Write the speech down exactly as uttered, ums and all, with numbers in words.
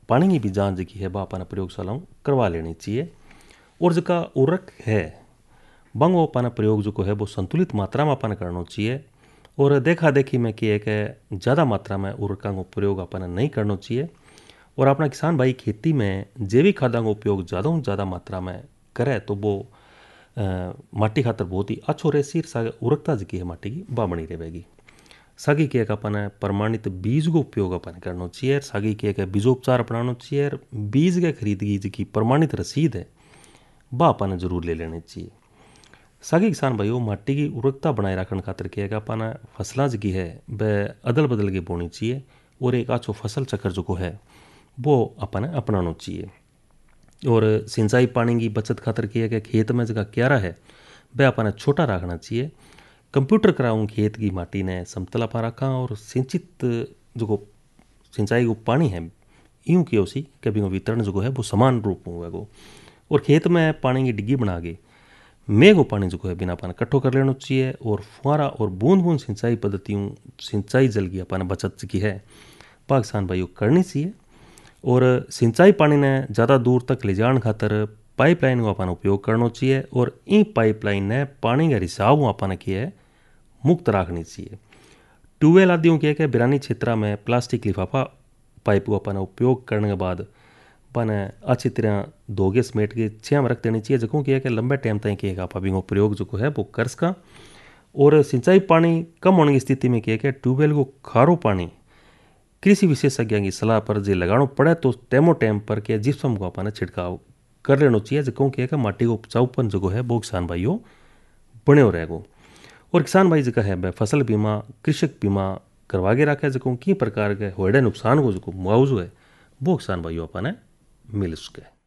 पानी की भी जांच जी है बा अपन प्रयोगशाला में करवा लेनी चाहिए। और जका उर्वरक है बंगो अपन प्रयोग जो है वो संतुलित मात्रा में अपन करना चाहिए। और देखा देखी में कि एक ज़्यादा मात्रा में उर्वरकों का प्रयोग अपन नहीं करना चाहिए। और अपना किसान भाई खेती में जैविक खादों का उपयोग ज़्यादा से ज़्यादा मात्रा में करे तो वो आ, माटी खातर बहुत ही अच्छो रहे सिर सा उर्वरकता जी है माटी की बा बनी रहेगी। सागी के एक अपन प्रमाणित बीज को उपयोग अपन करना चाहिए। सागी के एक बीजोपचार अपनाना चाहिए। बीज के खरीद की जी प्रमाणित रसीद है बा अपन जरूर ले लेनी चाहिए। सागी किसान भाइयों माटी की उर्वरकता बनाए रखने खातर क्या है कि अपन फसलां जी है वह अदल बदल के बोनी चाहिए। और एक अच्छो फसल चक्र जो है वो अपन अपनाना चाहिए। और सिंचाई पानी की बचत खातर क्या है कि खेत में जगह क्यारा है वह अपन छोटा रखना चाहिए। कंप्यूटर कराऊँ खेत की माटी ने समतला पा रखा और सिंचित जो सिंचाई को पानी है यूँ कि उसी कभी वितरण जो है वो समान रूप में हुआ। और खेत में पानी की डिग्गी बना के मेघ को पानी जो है बिना अपन इकट्ठो कर लेना चाहिए। और फुहारा और बूंद बूंद सिंचाई पद्धतियों सिंचाई जल की अपन बचत की है पाकिस्तान भाइयों करनी चाहिए। और सिंचाई पानी ने ज़्यादा दूर तक ले जाने खातर पाइपलाइन को अपन उपयोग करना चाहिए। और इन पाइपलाइन ने पानी का रिसाव अपन किए है मुक्त रखनी चाहिए। ट्यूबवेल आदि के के बिरानी क्षेत्र में प्लास्टिक लिफाफा पाइप को अपन उपयोग करने के बाद अपन अच्छी तरह धोगे समेट के छः में रख देनी चाहिए। जगहों की है कि लंबे टाइम तक किए आप अभी प्रयोग जो है वो कर सका। और सिंचाई पानी कम होने की स्थिति में किया कि ट्यूबवेल को खारो पानी कृषि विशेषज्ञ की सलाह पर जो लगाना पड़े तो टेमो टाइम पर के जिप्सम को अपन छिड़काव कर लेना चाहिए। जगहों की है कि माटी को उपजाऊपन जो है वो किसान भाइयों बने रहेगो। और किसान भाई जो है वह फसल बीमा कृषक बीमा करवा के रखे जगहों की प्रकार के होड़े नुकसान को जो मुआवजो है वो किसान भाइयों अपन मिल सके।